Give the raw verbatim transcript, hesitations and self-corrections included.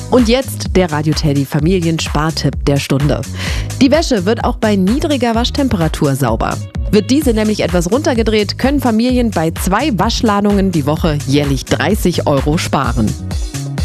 Und jetzt der Radio Teddy Familienspartipp der Stunde. Die Wäsche wird auch bei niedriger Waschtemperatur sauber. Wird diese nämlich etwas runtergedreht, können Familien bei zwei Waschladungen die Woche jährlich dreißig Euro sparen.